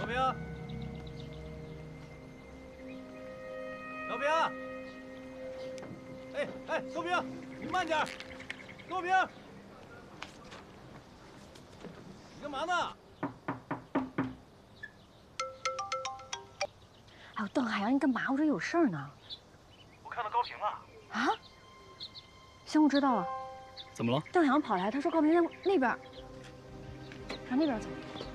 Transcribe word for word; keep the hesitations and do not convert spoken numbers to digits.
平，小平，哎哎，高平，你慢点，高平，你干嘛呢？ 哎呦，邓海洋，你干嘛？我这有事儿呢。 我看到高平了。 啊？行，我知道了。 怎么了？ 邓海洋跑来，他说高平在那边，往那边走。